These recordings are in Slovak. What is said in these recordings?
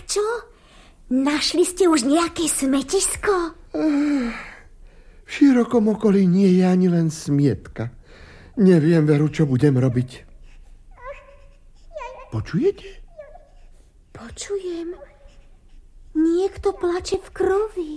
čo? Našli ste už nejaké smetisko? V širokom okolí nie je ani len smietka. Neviem, Veru, čo budem robiť. Počujete? Počujem. Niekto plače v krovi.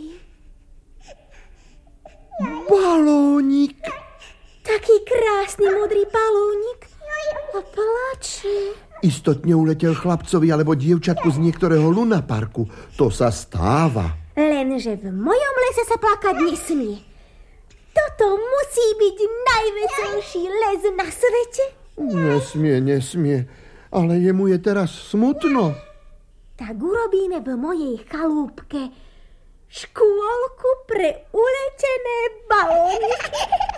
Balónik. Taký krásny modrý balónik. A plače. Istotne uletel chlapcovi alebo dievčatku z niektorého lunaparku. To sa stáva. Lenže v mojom lese sa plakať nesmie. Toto musí byť najveselší les na svete. Nesmie. Ale jemu je teraz smutno. Tak urobíme v mojej chalúbke škôlku pre uletené balóniky.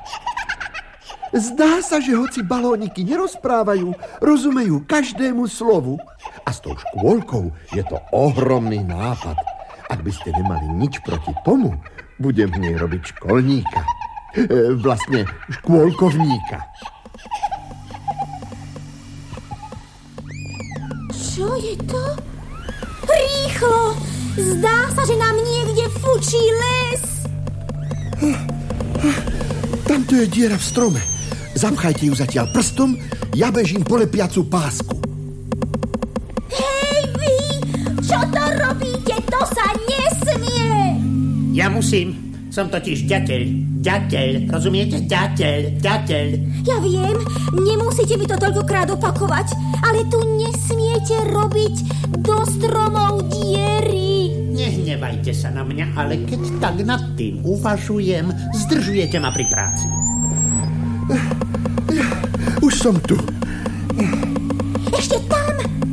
Zdá sa, že hoci balóniky nerozprávajú, rozumejú každému slovu. A s tou škôlkou je to ohromný nápad. Ak by ste nemali nič proti tomu, budem v nej robiť školníka. Vlastne škôlkovníka. Čo je to? Rýchlo! Zdá sa, že nám niekde fučí les. Tamto je diera v strome. Zapchajte ju zatiaľ prstom, ja bežím po lepiacu pásku. Hej vy! Čo to robíte? To sa nesmie! Ja musím. Som totiž ďateľ. Rozumiete? Ďateľ. Ja viem, nemusíte mi to toľkokrát opakovať, ale tu nesmiete robiť do stromov diery. Nehnevajte sa na mňa, ale keď tak nad tým uvažujem, zdržujete ma pri práci. Už som tu. Ešte tam!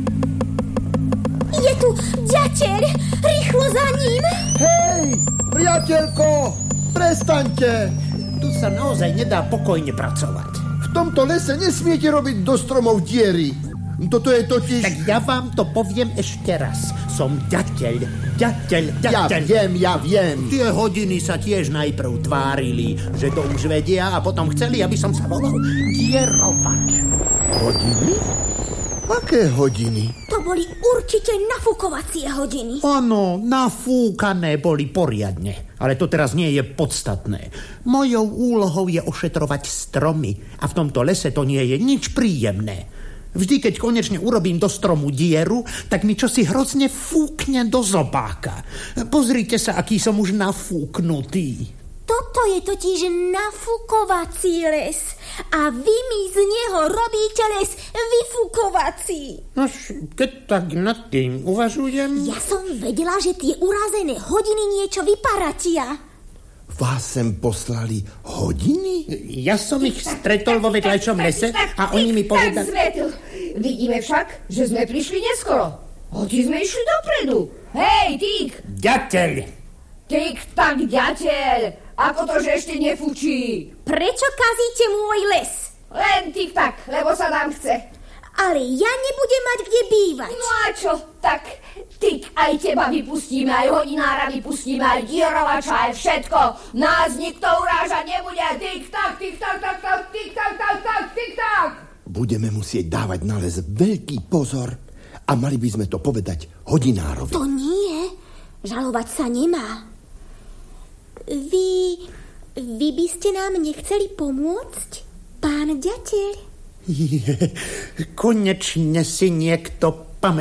Je tu ďateľ! Rýchlo za ním! Hej, priateľko, prestaňte! Tu sa naozaj nedá pokojne pracovať. V tomto lese nesmiete robiť do stromov diery. Toto je totiž... Tak ja vám to poviem ešte raz. Som ďateľ. Ja viem. Tie hodiny sa tiež najprv tvárili, že to už vedia a potom chceli, aby som sa volal dierovač. Hodiny? Aké hodiny? To boli určite nafúkovacie hodiny. Áno, nafúkané boli poriadne. Ale to teraz nie je podstatné. Mojou úlohou je ošetrovať stromy. A v tomto lese to nie je nič príjemné. Vždy, keď konečne urobím do stromu dieru, tak mi čosi hrozne fúkne do zobáka. Pozrite sa, aký som už nafúknutý. Toto je totiž nafúkovací les. A vy mi z neho robíte les vyfúkovací. Až keď tak nad tým uvažujem... Ja som vedela, že tie urazené hodiny niečo vyparatia. Vás sem poslali hodiny? Ja som ich stretol vo vedľajšom lese a oni mi povedali... Vidíme však, že sme prišli neskoro. Hoci sme išli dopredu. Hej, Tík! Ďateľ! Tík, tak ďateľ! Ako to, že ešte nefúčí? Prečo kazíte môj les? Len Tík tak, lebo sa nám chce. Ale ja nebudem mať kde bývať. No a čo? Tak, Tík, aj teba vypustíme, aj hodinára vypustíme, aj dierovača, aj všetko. Nás nikto urážať nebude. Tík tak, Tík tak, Tík tak. Budeme musieť dávať na les veľký pozor a mali by sme to povedať hodinárovi. To nie. Žalovať sa nemá. Vy by ste nám nechceli pomôcť, pán ďateľ? Konečne si niekto